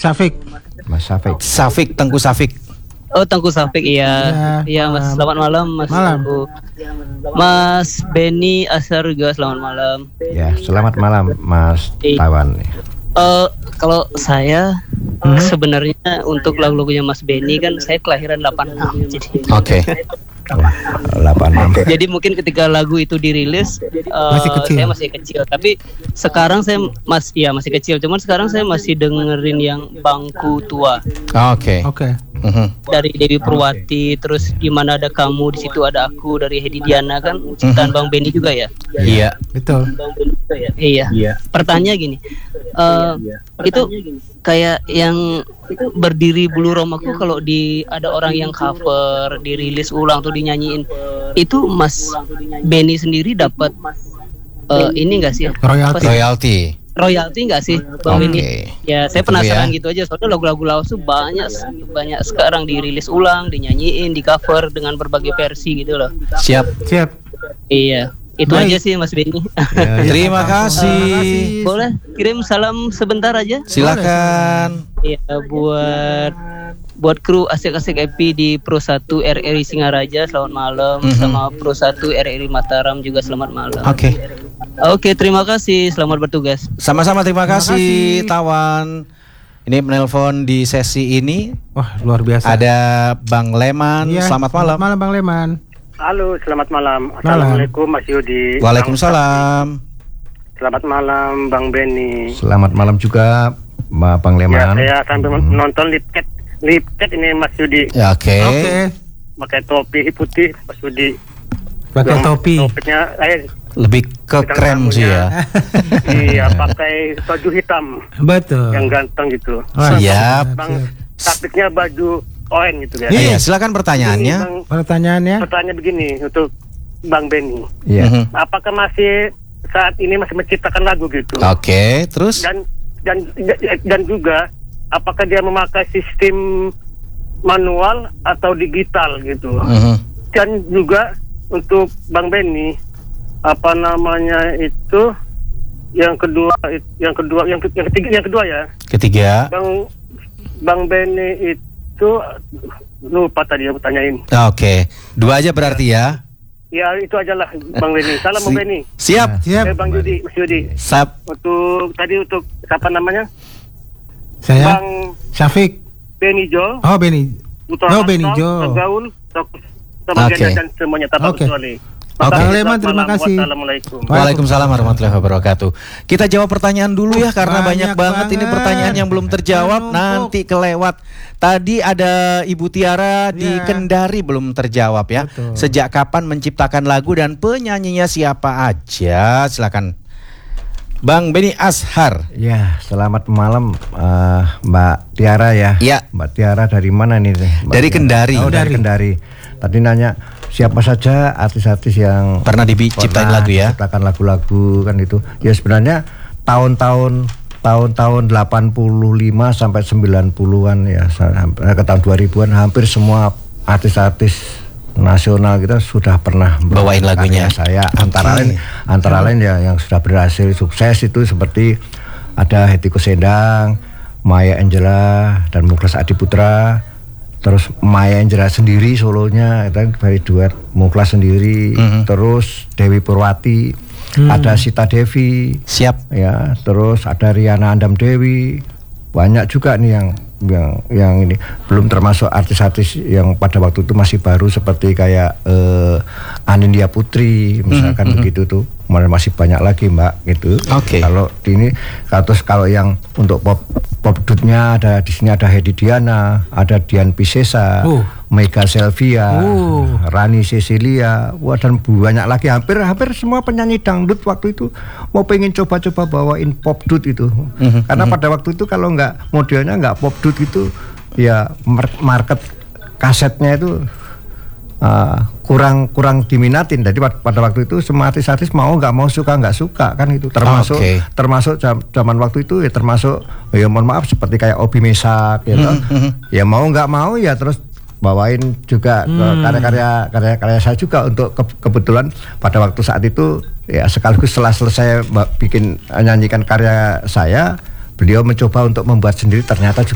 Safik. Mas Safik. Safik, Tengku Safik. Oh, Tengku Safik, iya. Iya, Mas. Selamat malam, Mas. Malam. Tengku. Mas Benny Ashar juga selamat malam. Ya, selamat malam Mas Tawan. Kalau saya sebenarnya untuk lagu-lagunya Mas Benny kan saya kelahiran 86. Jadi Oke. 86. jadi mungkin ketika lagu itu dirilis Masih kecil. saya masih kecil, tapi sekarang saya masih kecil, cuman sekarang saya masih dengerin yang Bangku Tua Oke. Oke. dari Dewi Purwati, terus Gimana Ada Kamu, di situ ada aku dari Hedi Diana, kan ciptaan Bang Benny juga ya. Iya. Betul. Iya. Pertanyaan gini, itu kayak yang Berdiri Bulu Romaku, kalau ada orang yang cover, dirilis ulang tuh dinyanyiin, itu Mas Benny sendiri dapat ini enggak sih? Royalty. Royalty enggak sih, Bang Oke. Benny? Ya, saya Itu penasaran ya. gitu aja. Soalnya lagu-lagu lawas tuh banyak sekarang dirilis ulang, dinyanyiin, di cover dengan berbagai versi gitu loh. Siap. Iya. Itu Baik. aja sih Mas Benny. Terima kasih. Boleh kirim salam sebentar aja? Silakan. Iya, buat kru asik-asik Epi di Pro 1 RRI Singaraja selamat malam, sama Pro 1 RRI Mataram juga selamat malam. Oke, terima kasih, selamat bertugas. Sama-sama, terima kasih kasih. Tawan. Ini menelpon di sesi ini Wah, luar biasa. ada Bang Leman. Iya, Selamat malam. Malam Bang Leman. Halo, selamat malam. Assalamualaikum Mas Yudi. Waalaikumsalam. Selamat malam Bang Benny. Selamat malam juga Bang Ya, Leman. saya sambil menonton lipket ini Mas Yudi. Ya, oke. Oke. Pakai topi putih Mas Yudi. Pakai topi. Topinya Lebih ke Bintang krem sih tamunya. ya. iya, pakai baju hitam Betul. yang ganteng gitu. Wah, Siap. Bang, tapiknya baju oren gitu ya. Iya, silakan Ini, pertanyaannya. Bang, Pertanyaannya? pertanyaan begini untuk Bang Benny. Iya. Mhm. Apakah masih saat ini masih menciptakan lagu gitu? Oke, terus? Dan juga apakah dia memakai sistem manual atau digital gitu? Mhm. Dan juga untuk Bang Benny, apa namanya itu yang kedua ya, Ketiga. Bang Benny itu lupa tadi aku tanyain. Oke, dua aja berarti ya. Ya itu aja lah Bang Benny. Salam Bang Benny. Siap. Siap. Bang Yudi, Mas Yudi. Sap. Untuk siapa namanya? Saya Bang Safik. Benny Jo. Oh, Benny. Putra Oh, Benny Mantap, Jo. Gaul, sama Oke. dan semuanya tanpa Oke. kecuali. Bang Makasih, Leman, selamat terima malam. kasih. Wassalamualaikum. Waalaikumsalam warahmatullahi wabarakatuh. Kita jawab pertanyaan dulu ya, karena banyak banget ini pertanyaan yang belum terjawab, nanti kelewat. Tadi ada Ibu Tiara di Ya. Kendari belum terjawab ya. Betul. Sejak kapan menciptakan lagu dan penyanyinya siapa aja? Silakan. Bang Benny Ashar. Ya, selamat malam Mbak Tiara ya. Iya. Mbak Tiara dari mana nih? Mbak Dari Tiara? Kendari. Oh, dari Kendari. Tadi nanya siapa saja artis-artis yang Pernah diciptain lagu ya? Ciptakan lagu-lagu kan itu. Ya sebenarnya tahun-tahun 85 sampai 90-an ya, ke tahun 2000-an hampir semua artis-artis nasional kita sudah pernah Bawain lagunya. saya Oke. antara lain ya yang sudah berhasil sukses itu seperti ada Hetty Koes Endang, Maya Angelou dan Muklas Adiputra, terus Maya Angelou sendiri solonya itu dari duet Muklas sendiri, terus Dewi Purwati, ada Sita Devi, Siap. ya, terus ada Riana Andam Dewi, banyak juga nih yang ini, belum termasuk artis-artis yang pada waktu itu masih baru seperti kayak Anindya Putri misalkan begitu tuh, masih banyak lagi Mbak gitu. Oke. Kalau di ini terus kalau yang untuk pop dutnya ada di sini ada Hedi Diana, ada Dian Piscesa, Mega Selvia, Rani Cecilia, wah, dan banyak lagi, hampir semua penyanyi dangdut waktu itu mau pengen coba-coba bawain pop dut itu. Karena pada waktu itu kalau nggak modelnya nggak pop dut itu ya market kasetnya itu kurang diminatin. Jadi pada waktu itu semua artis-artis mau nggak mau, suka nggak suka kan itu, termasuk zaman waktu itu ya, termasuk ya mohon maaf seperti kayak Obi Mesak gitu. Ya mau nggak mau ya terus bawain juga karya-karya saya juga. Untuk kebetulan pada waktu saat itu ya sekaligus setelah selesai nyanyikan karya saya, beliau mencoba untuk membuat sendiri, ternyata juga